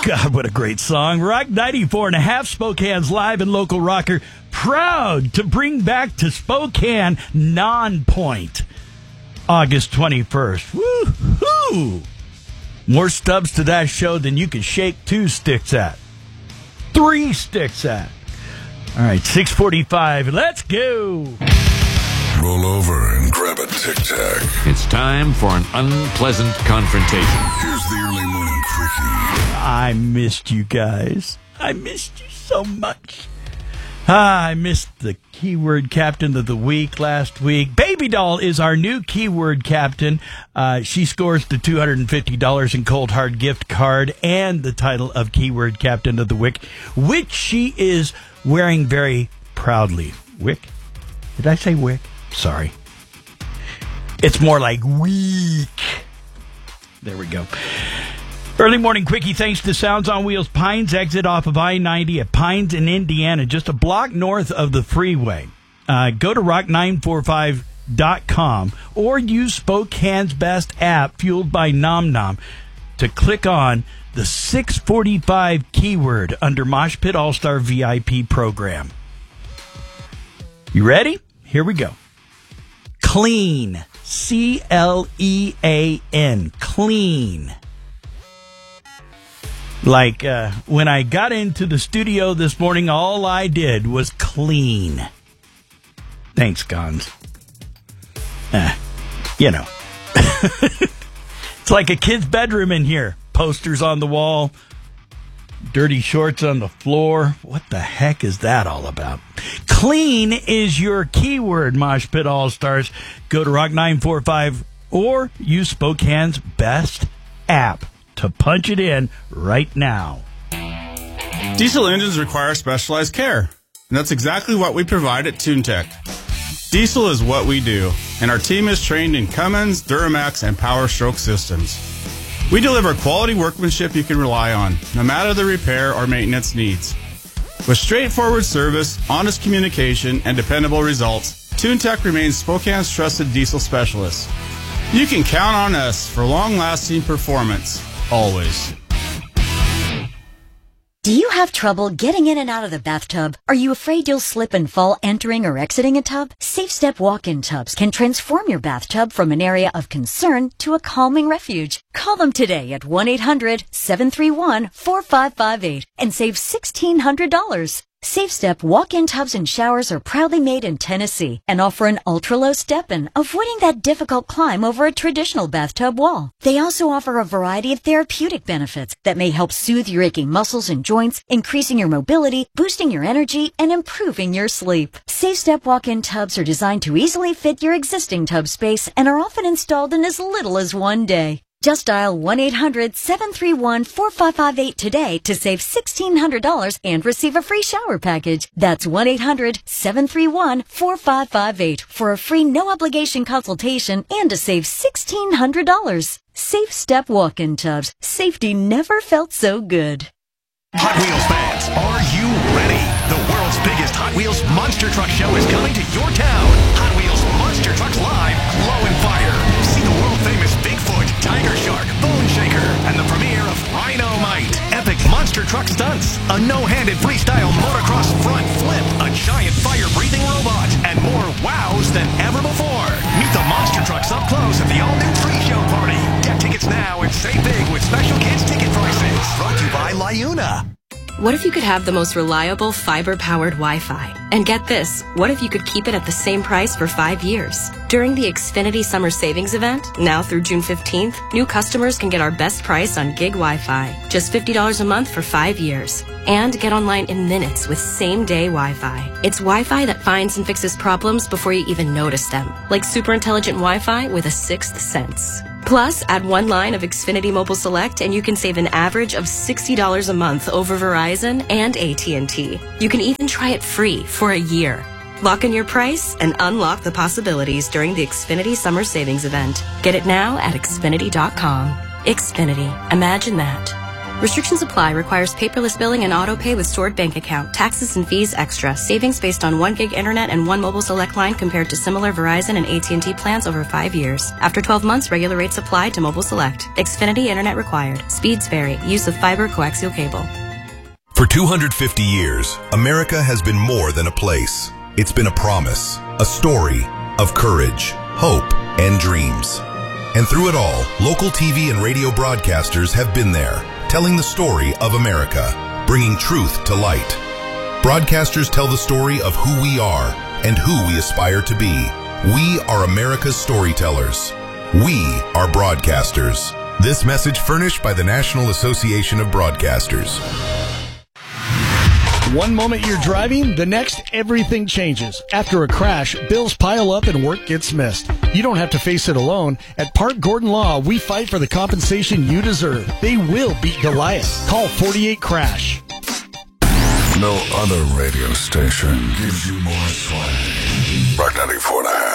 God, what a great song. Rock 94.5, Spokane's live and local rocker, proud to bring back to Spokane Non-Point, August 21st. Woo-hoo! More stubs to that show than you can shake 2 sticks at. 3 sticks at. All right, 6:45. Let's go. Roll over and grab a Tic Tac. It's time for an unpleasant confrontation. Here's the early morning quickie. I missed you guys. I missed you so much. I missed the keyword captain of the week last week. Baby Doll is our new keyword captain. She scores the $250 in Cold Hard gift card and the title of keyword captain of the week, which she is wearing very proudly. Wick? Did I say wick? Sorry. It's more like week. There we go. Early morning quickie thanks to Sounds on Wheels Pines exit off of I-90 at Pines in Indiana, just a block north of the freeway. Go to rock945.com or use Spokane's Best app, fueled by Nom Nom, to click on the 645 keyword under Mosh Pit All-Star VIP program. You ready? Here we go. Clean. C-L-E-A-N. Clean. Like, when I got into the studio this morning, all I did was clean. Thanks, Gons. You know. It's like a kid's bedroom in here. Posters on the wall. Dirty shorts on the floor. What the heck is that all about? Clean is your keyword, Mosh Pit All-Stars. Go to Rock945 or use Spokane's Best app to punch it in right now. Diesel engines require specialized care, and that's exactly what we provide at TuneTech. Diesel is what we do, and our team is trained in Cummins, Duramax, and Power Stroke systems. We deliver quality workmanship you can rely on, no matter the repair or maintenance needs. With straightforward service, honest communication, and dependable results, TuneTech remains Spokane's trusted diesel specialist. You can count on us for long-lasting performance. Always. Do you have trouble getting in and out of the bathtub? Are you afraid you'll slip and fall entering or exiting a tub? SafeStep walk-in tubs can transform your bathtub from an area of concern to a calming refuge. Call them today at 1-800-731-4558 and save $1,600. SafeStep walk-in tubs and showers are proudly made in Tennessee and offer an ultra-low step-in, avoiding that difficult climb over a traditional bathtub wall. They also offer a variety of therapeutic benefits that may help soothe your aching muscles and joints, increasing your mobility, boosting your energy, and improving your sleep. SafeStep walk-in tubs are designed to easily fit your existing tub space and are often installed in as little as 1 day. Just dial 1-800-731-4558 today to save $1,600 and receive a free shower package. That's 1-800-731-4558 for a free no-obligation consultation and to save $1,600. SafeStep walk-in tubs. Safety never felt so good. Hot Wheels fans, are you ready? The world's biggest Hot Wheels Monster Truck Show is coming to your town. Hot Wheels Monster Trucks Live, Glow and Fire. See the world-famous Bigfoot, Tiger Shark, Bone Shaker, and the premiere of Rhino-Mite. Epic monster truck stunts, a no-handed freestyle motocross front flip, a giant fire-breathing robot, and more wows than ever before. Meet the monster trucks up close at the all-new Free Show Party. Get tickets now and save big with special kids ticket prices. Brought to you by Liuna. What if you could have the most reliable fiber-powered Wi-Fi? And get this, what if you could keep it at the same price for 5 years? During the Xfinity Summer Savings Event, now through June 15th, new customers can get our best price on gig Wi-Fi, just $50 a month for 5 years. And get online in minutes with same-day Wi-Fi. It's Wi-Fi that finds and fixes problems before you even notice them, like super intelligent Wi-Fi with a sixth sense. Plus, add one line of Xfinity Mobile Select and you can save an average of $60 a month over Verizon and AT&T. You can even try it free for a year. Lock in your price and unlock the possibilities during the Xfinity Summer Savings Event. Get it now at Xfinity.com. Xfinity. Imagine that. Restrictions apply. Requires paperless billing and auto pay with stored bank account. Taxes and fees extra. Savings based on 1 gig internet and 1 mobile select line compared to similar Verizon and AT&T plans over 5 years. After 12 months, regular rates apply to mobile select. Xfinity internet required. Speeds vary. Use of fiber coaxial cable. For 250 years, America has been more than a place. It's been a promise, a story of courage, hope, and dreams. And through it all, local TV and radio broadcasters have been there, telling the story of America, bringing truth to light. Broadcasters tell the story of who we are and who we aspire to be. We are America's storytellers. We are broadcasters. This message furnished by the National Association of Broadcasters. One moment you're driving, the next everything changes. After a crash, bills pile up and work gets missed. You don't have to face it alone. At Park Gordon Law, we fight for the compensation you deserve. They will beat Goliath. Call 48-CRASH. No other radio station gives you more swag. Rock 94.5.